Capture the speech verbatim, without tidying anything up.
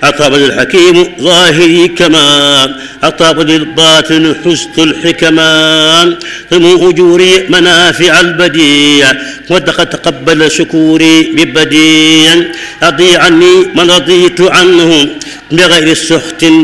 أطاب الحكيم ظاهري كما أطاب للباطن حسن الحكمان ثم أجوري منافع البديع وقد تقبل شكوري ببديع أضي عني من رضيت عنه بغير سخط